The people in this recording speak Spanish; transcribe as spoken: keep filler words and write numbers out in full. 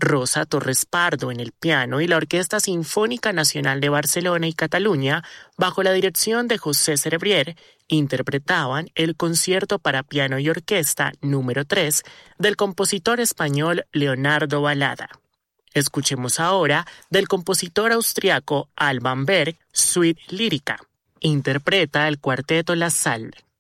Rosa Torres Pardo en el piano y la Orquesta Sinfónica Nacional de Barcelona y Cataluña, bajo la dirección de José Cerebrier, interpretaban el concierto para piano y orquesta número tres del compositor español Leonardo Balada. Escuchemos ahora del compositor austriaco Alban Berg, Suite lírica. Interpreta el cuarteto La Salle.